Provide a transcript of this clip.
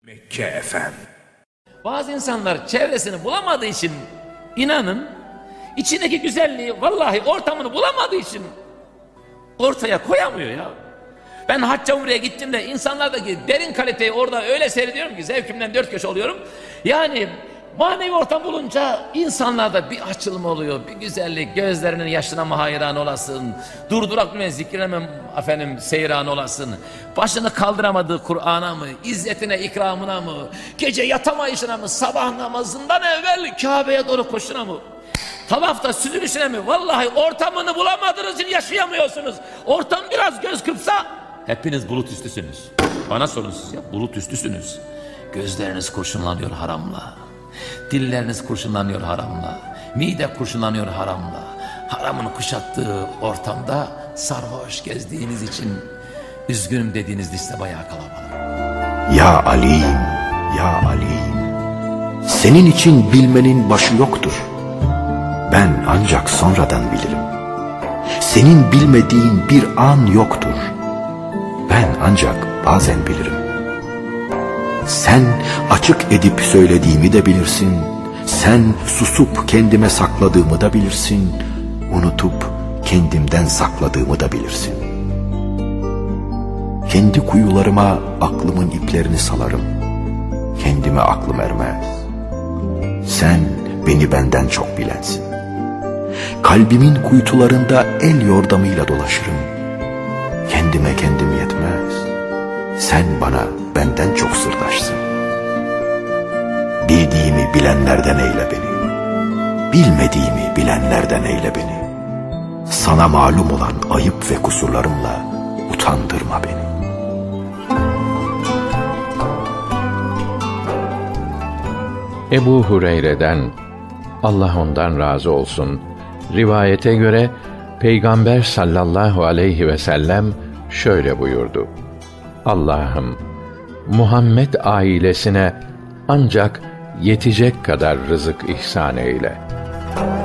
Mekke efendim. Bazı insanlar çevresini bulamadığı için, inanın, içindeki güzelliği, vallahi ortamını bulamadığı için ortaya koyamıyor ya. Ben hacca umreye gittiğimde insanlardaki derin kaliteyi orada öyle seyrediyorum ki zevkimden dört köşe oluyorum. Yani manevi ortam bulunca insanlarda bir açılma oluyor, bir güzellik, gözlerinin yaşına mı hayran olasın, durdurak mı zikrine mi efendim seyran olasın, başını kaldıramadığı Kur'an'a mı, izzetine, ikramına mı, gece yatamayışına mı, sabah namazından evvel Kabe'ye doğru koşuna mı, tavafta süzülüşüne mi? Vallahi ortamını bulamadığınız için yaşayamıyorsunuz. Ortam biraz göz kırpsa hepiniz bulut üstüsünüz. Bana sorun siz ya, bulut üstüsünüz. Gözleriniz kurşunlanıyor haramla. Dilleriniz kurşunlanıyor haramla. Mide kurşunlanıyor haramla. Haramın kuşattığı ortamda sarhoş gezdiğiniz için üzgünüm dediğiniz liste bayağı kalabalık. Ya Alim, ya Alim, senin için bilmenin başı yoktur. Ben ancak sonradan bilirim. Senin bilmediğin bir an yoktur. Ben ancak bazen bilirim. Sen açık edip söylediğimi de bilirsin. Sen susup kendime sakladığımı da bilirsin. Unutup kendimden sakladığımı da bilirsin. Kendi kuyularıma aklımın iplerini salarım. Kendime aklım ermez. Sen beni benden çok bilensin. Kalbimin kuytularında el yordamıyla dolaşırım. Kendime kendim yetmez. Sen bana benden çok sırdaşsın. Bildiğimi bilenlerden eyle beni. Bilmediğimi bilenlerden eyle beni. Sana malum olan ayıp ve kusurlarımla utandırma beni. Ebu Hureyre'den, Allah ondan razı olsun, rivayete göre Peygamber sallallahu aleyhi ve sellem şöyle buyurdu: Allah'ım, Muhammed ailesine ancak yetecek kadar rızık ihsan eyle.